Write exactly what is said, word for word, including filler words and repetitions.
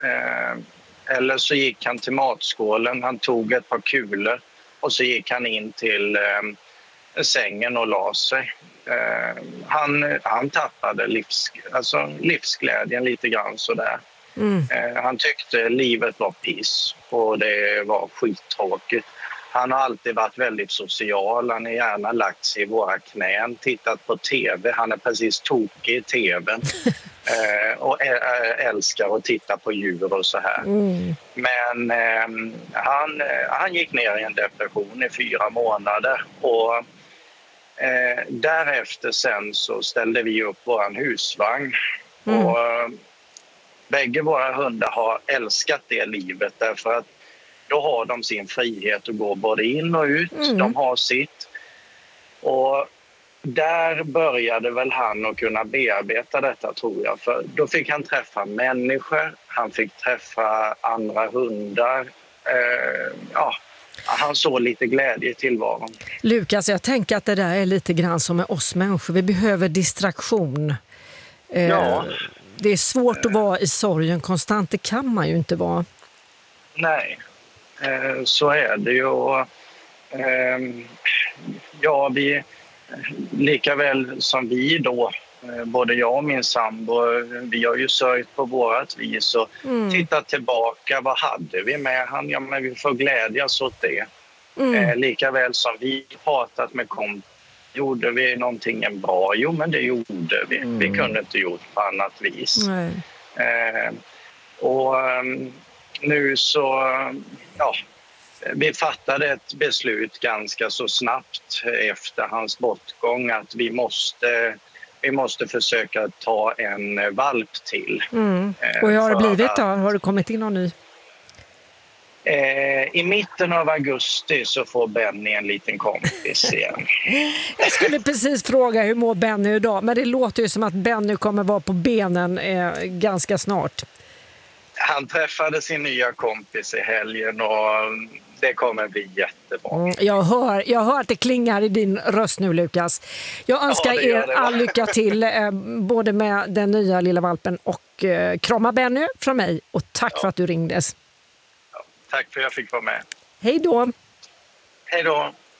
Eh, eller så gick han till matskålen, han tog ett par kulor och så gick han in till eh, sängen och la sig. Eh, han, han tappade livs, alltså livsglädjen lite grann sådär. Mm. Eh, han tyckte livet var piss och det var skittråkigt. Han har alltid varit väldigt social, han har gärna lagt sig i våra knän, tittat på tv, han är precis tokig i tvn eh, och älskar att titta på djur och så här. Mm. Men eh, han, han gick ner i en depression i fyra månader och eh, därefter sen så ställde vi upp vår husvagn. Mm. Och eh, bägge våra hundar har älskat det livet därför att då har de sin frihet att gå både in och ut, Mm. de har sitt. Och där började väl han att kunna bearbeta detta tror jag. För då fick han träffa människor, han fick träffa andra hundar. Eh, ja, han såg lite glädje i tillvaron. Lukas, jag tänker att det där är lite grann som med oss människor. Vi behöver distraktion. Eh, Ja. Det är svårt att vara i sorgen konstant, det kan man ju inte vara. Nej, eh, så är det ju. Och, eh, ja, vi, lika väl som vi då, eh, både jag och min sambo, vi har ju sörjt på vårat vis och Mm. tittat tillbaka, vad hade vi med han? Ja, men vi får glädjas åt det. Mm. Eh, lika väl som vi pratat med kompisar. Gjorde vi någonting bra? Jo, men det gjorde vi. Mm. Vi kunde inte gjort på annat vis. Nej. Eh, och um, nu så, ja, vi fattade ett beslut ganska så snabbt efter hans bortgång att vi måste, vi måste försöka ta en valp till. Mm. Eh, Och hur har det för blivit då? att- Har det kommit in någon ny? Eh, I mitten av augusti så får Benny en liten kompis igen. Jag skulle precis fråga hur mår Benny idag, men det låter ju som att Benny kommer vara på benen eh, ganska snart. Han träffade sin nya kompis i helgen och det kommer bli jättebra. Mm, jag, hör, jag hör att det klingar i din röst nu, Lukas. Jag önskar Ja, det gör er det, all va? lycka till eh, både med den nya lilla valpen och eh, krama Benny från mig. Och tack för att du ringdes. Tack för att jag fick vara med. Hej då! Hej då!